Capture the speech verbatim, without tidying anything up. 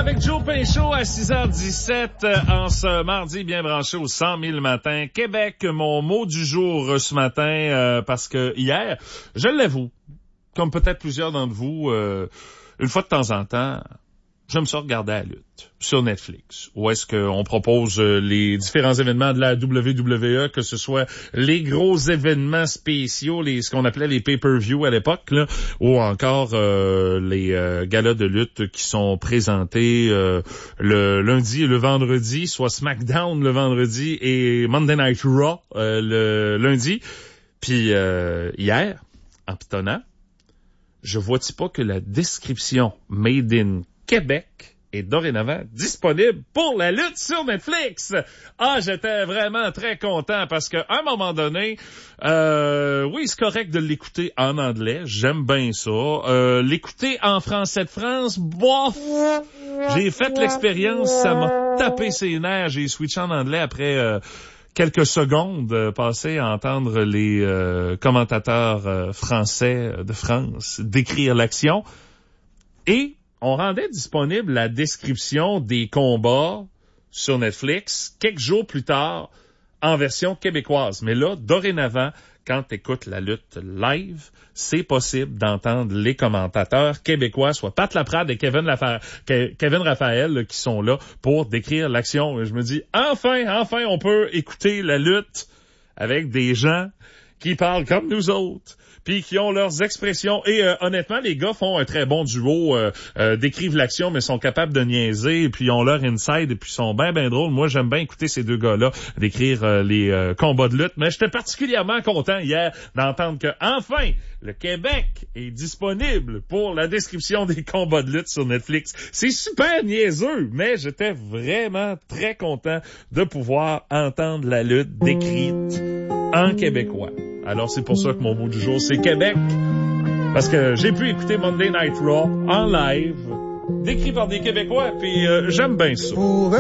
avec Joe Pinchot à six heures dix-sept en ce mardi, bien branché au cent mille matin. Québec, mon mot du jour ce matin, euh, parce que hier, je l'avoue, comme peut-être plusieurs d'entre vous, euh, une fois de temps en temps, j'aime ça regarder la lutte sur Netflix, où est-ce qu'on propose les différents événements de la W W E, que ce soit les gros événements spéciaux, les ce qu'on appelait les pay-per-view à l'époque, là, ou encore euh, les euh, galas de lutte qui sont présentés euh, le lundi et le vendredi, soit SmackDown le vendredi et Monday Night Raw euh, le lundi. Puis euh, hier, en pitonnant, je vois-tu pas que la description Made in Québec est dorénavant disponible pour la lutte sur Netflix. Ah, j'étais vraiment très content parce qu'à un moment donné, euh, oui, c'est correct de l'écouter en anglais. J'aime bien ça. Euh, l'écouter en français de France, bof! J'ai fait l'expérience, ça m'a tapé ses nerfs. J'ai switché en anglais après euh, quelques secondes euh, passées à entendre les euh, commentateurs euh, français de France décrire l'action. Et on rendait disponible la description des combats sur Netflix quelques jours plus tard en version québécoise. Mais là, dorénavant, quand tu écoutes la lutte live, c'est possible d'entendre les commentateurs québécois, soit Pat Laprade et Kevin, Lafa- Kevin Raphaël, là, qui sont là pour décrire l'action. Et je me dis, enfin, enfin, on peut écouter la lutte avec des gens qui parlent comme nous autres, puis qui ont leurs expressions. Et euh, honnêtement, les gars font un très bon duo, euh, euh, décrivent l'action, mais sont capables de niaiser, et puis ils ont leur inside, et puis sont bien, bien drôles. Moi, j'aime bien écouter ces deux gars-là décrire euh, les euh, combats de lutte, mais j'étais particulièrement content hier d'entendre que, enfin, le Québec est disponible pour la description des combats de lutte sur Netflix. C'est super niaiseux, mais j'étais vraiment très content de pouvoir entendre la lutte décrite en québécois. Alors, c'est pour ça que mon mot du jour, c'est Québec. Parce que j'ai pu écouter Monday Night Raw en live, décrit par des Québécois, puis euh, j'aime bien ça. Pour